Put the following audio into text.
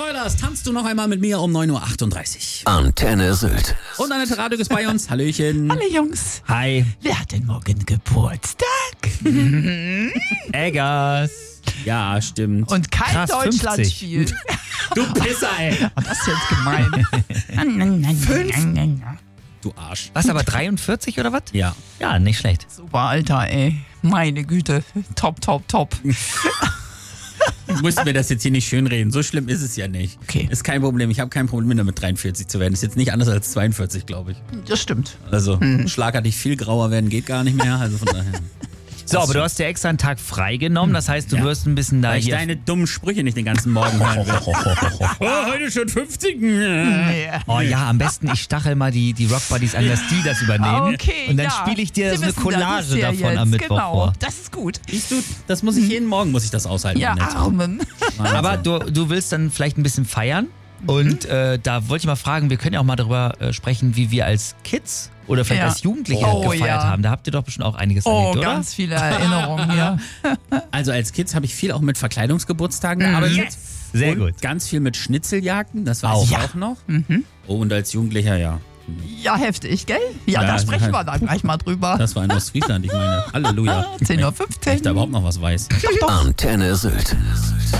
Oilers, tanzt du noch einmal mit mir um 9.38 Uhr. Antenne Sylt. Und Annette Radek ist bei uns. Hallöchen. Hallo Jungs. Hi. Wer hat denn morgen Geburtstag? Eggers. Ja, stimmt. Und kein Krass, 50. Deutschlandspiel. Du Pisser, ey. Oh, das ist jetzt gemein. 5. Du Arsch. Was, aber 43 oder was? Ja. Ja, nicht schlecht. Super, Alter, ey. Meine Güte. Top, top, top. Du musst mir das jetzt hier nicht schönreden. So schlimm ist es ja nicht. Okay. Ist kein Problem. Ich habe kein Problem damit, 43 zu werden. Ist jetzt nicht anders als 42, glaube ich. Das stimmt. Also, schlagartig viel grauer werden geht gar nicht mehr. Also von daher. So, aber du hast dir extra einen Tag frei genommen. Das heißt, du wirst ein bisschen da Weil ich hier... deine dummen Sprüche nicht den ganzen Morgen hören will. Oh, heute schon 50. Oh ja, am besten ich stachel mal die Rock Buddies an, dass die das übernehmen. Okay, Und dann ja. spiele ich dir Sie so eine wissen, Collage das ist ja davon jetzt. am Mittwoch Genau, vor. das ist gut. Siehst du, das muss ich jeden Morgen das aushalten. Ja, Annette. Armen. Wahnsinn. Aber du willst dann vielleicht ein bisschen feiern. Und da wollte ich mal fragen, wir können ja auch mal darüber sprechen, wie wir als Kids oder vielleicht Ja. als Jugendliche Oh, gefeiert ja. haben. Da habt ihr doch bestimmt auch einiges Oh, erlebt, oder? ganz viele Erinnerungen hier. Also als Kids habe ich viel auch mit Verkleidungsgeburtstagen gearbeitet. Sehr und gut. ganz viel mit Schnitzeljagden, das weiß Auch. ich Ja. auch noch. Oh, und als Jugendlicher, ja. Ja, heftig, gell? Ja, Ja, da sprechen ja. wir dann gleich mal drüber. Das war in Ostfriesland, ich meine. Halleluja. 10:15 Wenn ich da überhaupt noch was weiß. Antenne Sylt.